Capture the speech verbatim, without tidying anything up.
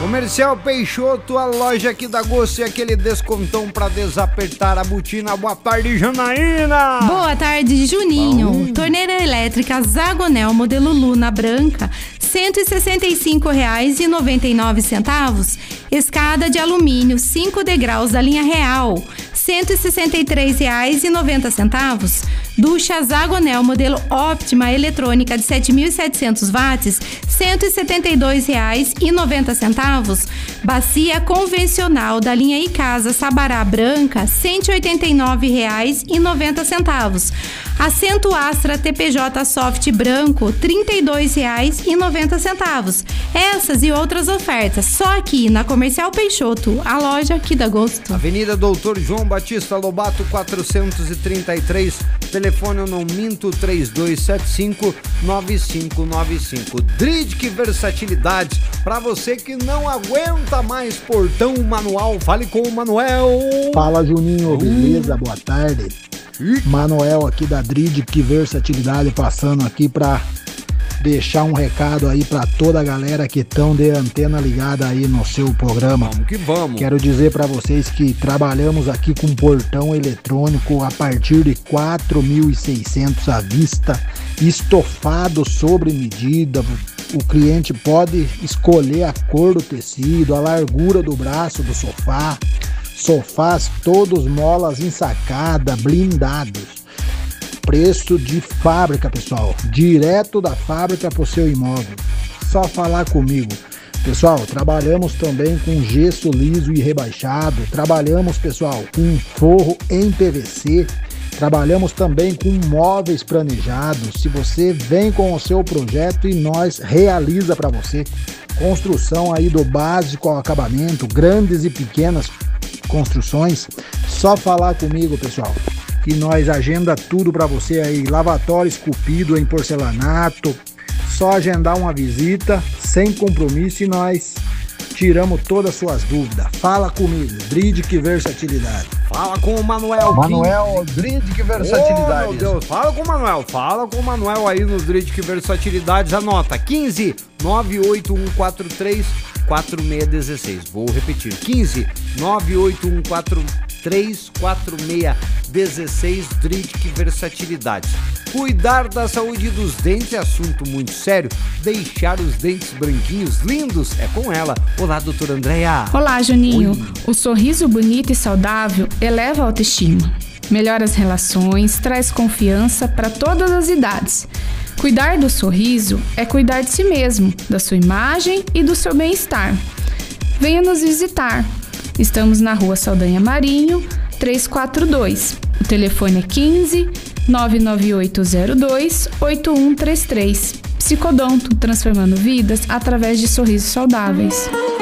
Comercial Peixoto, a loja que dá gosto e aquele descontão pra desapertar a botina. Boa tarde, Janaína! Boa tarde, Juninho. Bom. Torneira elétrica Zagonel modelo Luna branca, cento e sessenta e cinco reais e noventa e nove centavos. Escada de alumínio cinco degraus da linha Real, cento e sessenta e três reais e noventa centavos. Ducha Zagonel modelo Optima eletrônica de sete mil e setecentos watts, cento e setenta e dois reais e noventa centavos. Bacia convencional da linha Icasa Sabará branca, cento e oitenta e nove reais e noventa centavos. Assento Astra T P J Soft branco, trinta e dois reais e noventa centavos. Essas e outras ofertas só aqui na Comercial Peixoto, a loja que dá gosto. Avenida Doutor João Batista Lobato quatrocentos e trinta e três, telefone eu não minto, três dois sete cinco nove cinco nove cinco. Dridic Versatilidade, pra você que não aguenta mais portão manual, fale com o Manuel. Fala, Juninho, beleza? Boa tarde. Manuel aqui da Dridic Versatilidade, passando aqui pra deixar um recado aí pra toda a galera que estão de antena ligada aí no seu programa. Vamos que vamos. Quero dizer pra vocês que trabalhamos aqui com portão eletrônico a partir de quatro mil e seiscentos à vista, estofado sobre medida. O cliente pode escolher a cor do tecido, a largura do braço do sofá. Sofás todos molas ensacada, blindados. Preço de fábrica, pessoal. Direto da fábrica para o seu imóvel. Só falar comigo. Pessoal, trabalhamos também com gesso liso e rebaixado. Trabalhamos, pessoal, com forro em P V C. Trabalhamos também com móveis planejados. Se você vem com o seu projeto e nós realiza para você. Construção aí do básico ao acabamento, grandes e pequenas construções, só falar comigo, pessoal, que nós agenda tudo para você aí, lavatório esculpido em porcelanato, só agendar uma visita, sem compromisso, e nós tiramos todas as suas dúvidas. Fala comigo, Dridic Versatilidade. Fala com o Manuel. Manuel, Dridic Versatilidade. Oh, meu Deus, fala com o Manuel, fala com o Manuel aí no Dridic Versatilidade, anota, quinze nove oito um quatro três quatro seis um seis. Vou repetir, quinze nove oito um quatro três quatro seis um seis. Dridic Versatilidade. Cuidar da saúde dos dentes é assunto muito sério. Deixar os dentes branquinhos lindos é com ela. Olá, doutora Andréia. Olá, Juninho. Oi. O sorriso bonito e saudável eleva a autoestima, melhora as relações, traz confiança para todas as idades. Cuidar do sorriso é cuidar de si mesmo, da sua imagem e do seu bem-estar. Venha nos visitar. Estamos na Rua Saldanha Marinho, trezentos e quarenta e dois. O telefone é quinze nove nove oito zero dois oito um três três. Psicodonto, transformando vidas através de sorrisos saudáveis.